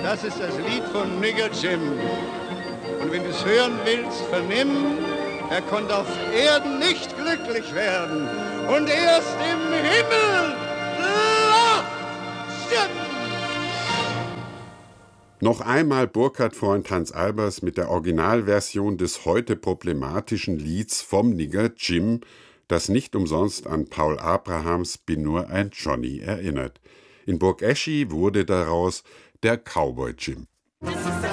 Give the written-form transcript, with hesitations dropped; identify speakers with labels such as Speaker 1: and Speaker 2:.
Speaker 1: Das ist das Lied von Nigger Jim. Und wenn du es hören willst, vernimm, er konnte auf Erden nicht glücklich werden. Und erst im Himmel lacht Jim.
Speaker 2: Noch einmal Burkhard-Freund Hans Albers mit der Originalversion des heute problematischen Lieds vom Nigger Jim, das nicht umsonst an Paul Abrahams Bin nur ein Johnny erinnert. In Burg Eschi wurde daraus der Cowboy Jim.